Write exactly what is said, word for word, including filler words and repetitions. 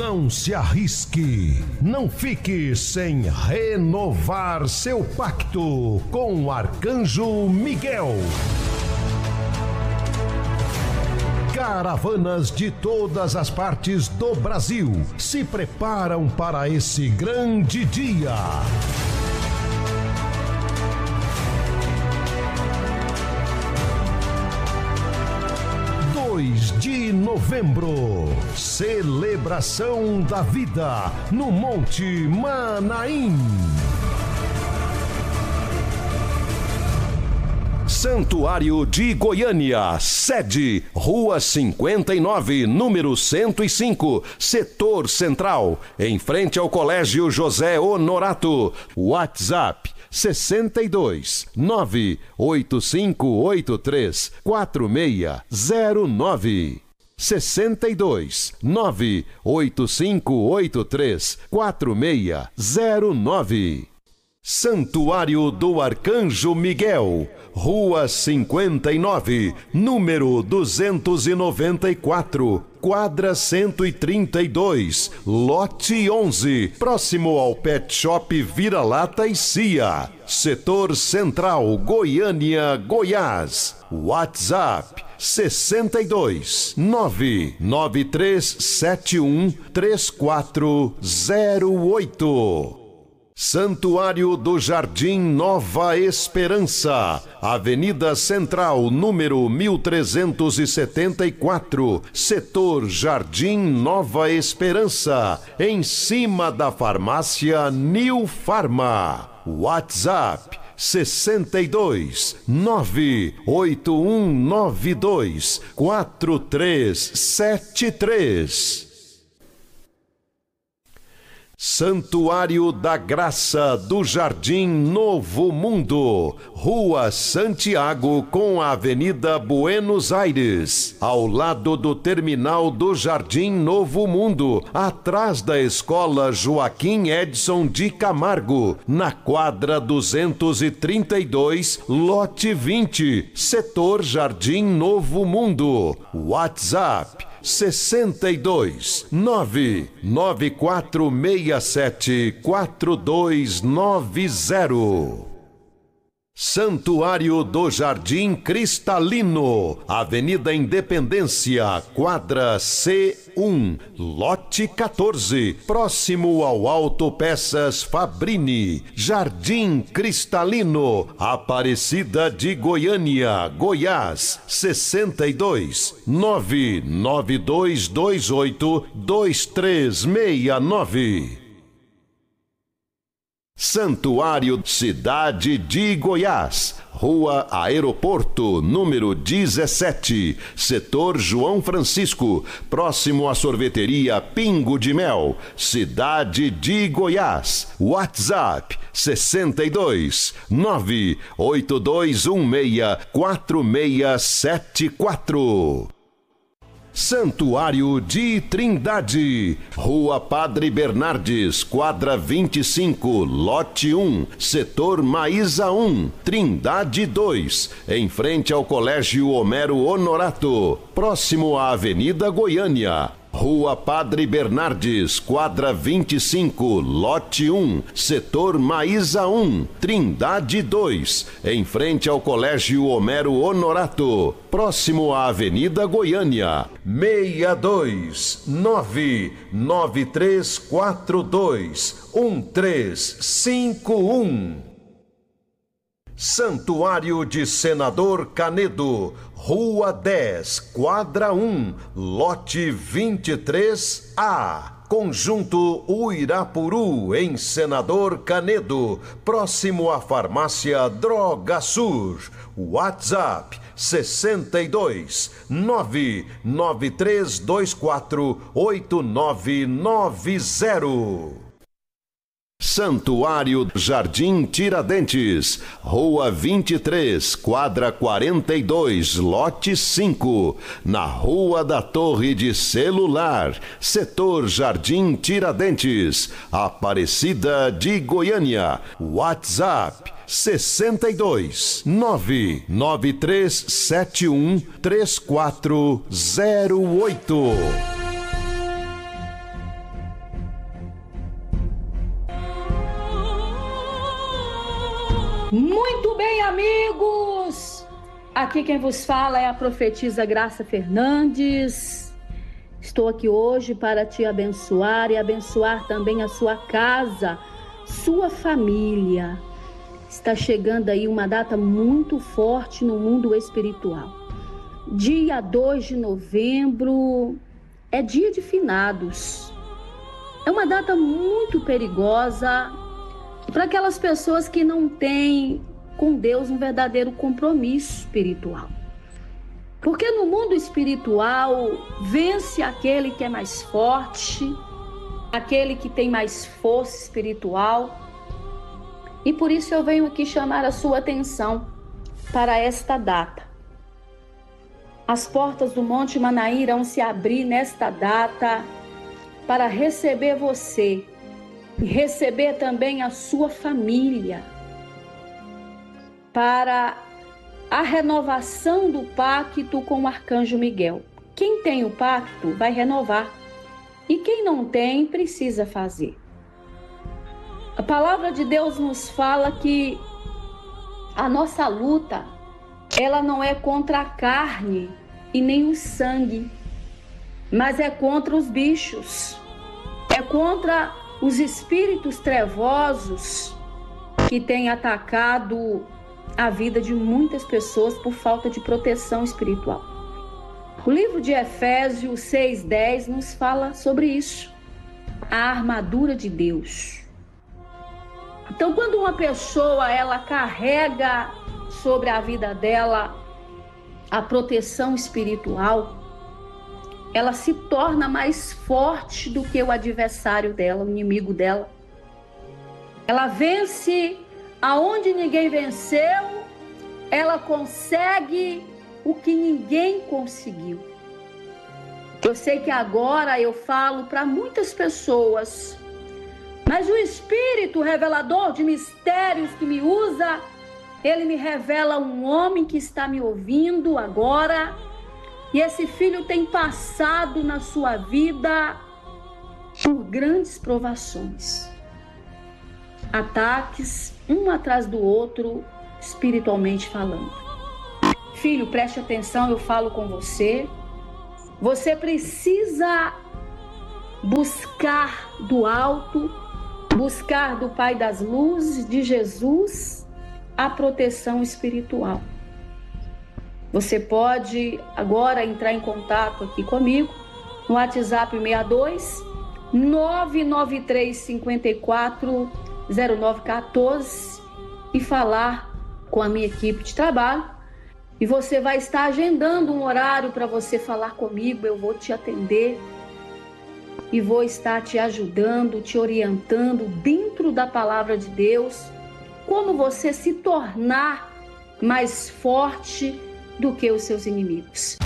Não se arrisque, não fique sem renovar seu pacto com o Arcanjo Miguel. Caravanas de todas as partes do Brasil se preparam para esse grande dia. dois de novembro, celebração da vida no Monte Manaim. Santuário de Goiânia, sede, Rua cinquenta e nove, número cento e cinco, Setor Central, em frente ao Colégio José Honorato. WhatsApp sessenta e dois, nove oito cinco oito três, quatro seis zero nove. sessenta e dois, nove oito cinco oito três, quatro seis zero nove. Santuário do Arcanjo Miguel, Rua cinquenta e nove, número duzentos e noventa e quatro, quadra cento e trinta e dois, lote onze, próximo ao Pet Shop Vira-Lata e Cia, Setor Central, Goiânia, Goiás. WhatsApp sessenta e dois, nove nove três sete um três quatro zero oito. Santuário do Jardim Nova Esperança, Avenida Central, número mil trezentos e setenta e quatro, Setor Jardim Nova Esperança, em cima da farmácia New Farma. WhatsApp sessenta e dois, nove oito um nove dois, quatro três sete três. Santuário da Graça do Jardim Novo Mundo, Rua Santiago com a Avenida Buenos Aires, ao lado do terminal do Jardim Novo Mundo, atrás da Escola Joaquim Edson de Camargo, na quadra duzentos e trinta e dois, lote vinte, Setor Jardim Novo Mundo. WhatsApp sessenta e dois, nove nove quatro seis sete quatro dois nove zero. Santuário do Jardim Cristalino, Avenida Independência, quadra C um, lote quatorze, próximo ao Autopeças Fabrini. Jardim Cristalino, Aparecida de Goiânia, Goiás, sessenta e dois, nove nove dois dois oito dois três seis nove. Santuário Cidade de Goiás, Rua Aeroporto, número dezessete, Setor João Francisco, próximo à sorveteria Pingo de Mel, Cidade de Goiás. WhatsApp sessenta e dois, nove oito dois um seis quatro seis sete quatro. Santuário de Trindade, Rua Padre Bernardes, quadra vinte e cinco, lote um, Setor Maísa um, Trindade dois, em frente ao Colégio Homero Honorato, próximo à Avenida Goiânia. Rua Padre Bernardes, quadra vinte e cinco, lote um, Setor Maísa um, Trindade dois, em frente ao Colégio Homero Honorato, próximo à Avenida Goiânia. seis dois nove nove três quatro dois um três cinco um. Santuário de Senador Canedo, Rua dez, quadra um, lote vinte e três A, Conjunto Uirapuru, em Senador Canedo, próximo à farmácia Droga Sur. WhatsApp sessenta e dois, nove nove três dois quatro oito nove nove zero. Santuário Jardim Tiradentes, Rua vinte e três, quadra quarenta e dois, lote cinco, na Rua da Torre de Celular, Setor Jardim Tiradentes, Aparecida de Goiânia. WhatsApp sessenta e dois, nove nove três sete um três quatro zero oito. amigos! Aqui quem vos fala é a profetisa Graça Fernandes. Estou aqui hoje para te abençoar e abençoar também a sua casa, sua família. Está chegando aí uma data muito forte no mundo espiritual. Dia dois de novembro é dia de finados. É uma data muito perigosa para aquelas pessoas que não têm com Deus um verdadeiro compromisso espiritual. Porque no mundo espiritual vence aquele que é mais forte, aquele que tem mais força espiritual. E por isso eu venho aqui chamar a sua atenção para esta data. As portas do Monte Manaim irão se abrir nesta data para receber você e receber também a sua família, para a renovação do pacto com o Arcanjo Miguel. Quem tem o pacto vai renovar e quem não tem precisa fazer. A palavra de Deus nos fala que a nossa luta, ela não é contra a carne e nem o sangue, mas é contra os bichos, é contra os espíritos trevosos que têm atacado a vida de muitas pessoas por falta de proteção espiritual. O livro de Efésios seis, dez nos fala sobre isso, a armadura de Deus. Então, quando uma pessoa ela carrega sobre a vida dela a proteção espiritual, ela se torna mais forte do que o adversário dela, o inimigo dela. Ela vence aonde ninguém venceu, ela consegue o que ninguém conseguiu. Eu sei que agora eu falo para muitas pessoas, mas o Espírito revelador de mistérios que me usa, ele me revela um homem que está me ouvindo agora, e esse filho tem passado na sua vida por grandes provações, ataques um atrás do outro, espiritualmente falando. Filho, preste atenção, eu falo com você. Você precisa buscar do alto, buscar do Pai das Luzes, de Jesus, a proteção espiritual. Você pode agora entrar em contato aqui comigo no WhatsApp seis dois, nove nove três cinco quatro, zero nove um quatro e falar com a minha equipe de trabalho. E você vai estar agendando um horário para você falar comigo. Eu vou te atender e vou estar te ajudando, te orientando dentro da palavra de Deus, como você se tornar mais forte do que os seus inimigos.